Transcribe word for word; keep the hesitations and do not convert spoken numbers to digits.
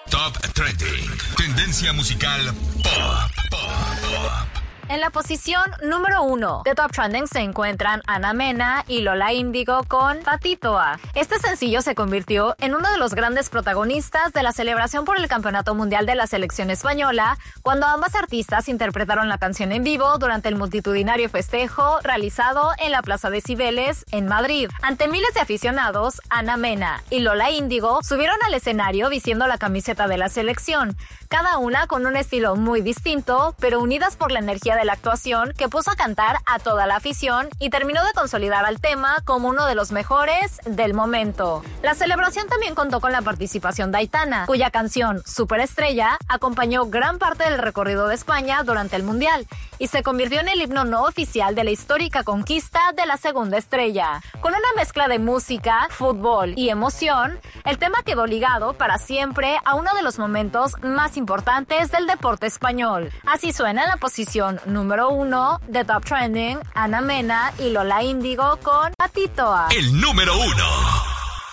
Top Trending. Tendencia musical pop, pop, pop. En la posición número uno de Top Trending se encuentran Ana Mena y Lola Índigo con Patitoa. Este sencillo se convirtió en uno de los grandes protagonistas de la celebración por el Campeonato Mundial de la Selección Española, cuando ambas artistas interpretaron la canción en vivo durante el multitudinario festejo realizado en la Plaza de Cibeles, en Madrid. Ante miles de aficionados, Ana Mena y Lola Índigo subieron al escenario vistiendo la camiseta de la selección, cada una con un estilo muy distinto, pero unidas por la energía de la actuación que puso a cantar a toda la afición y terminó de consolidar al tema como uno de los mejores del momento. La celebración también contó con la participación de Aitana, cuya canción Superestrella acompañó gran parte del recorrido de España durante el Mundial y se convirtió en el himno no oficial de la histórica conquista de la segunda estrella. Con una mezcla de música, fútbol y emoción, el tema quedó ligado para siempre a uno de los momentos más importantes del deporte español. Así suena en la posición número uno de Top Trending, Ana Mena y Lola Índigo con Patitoa. El número uno.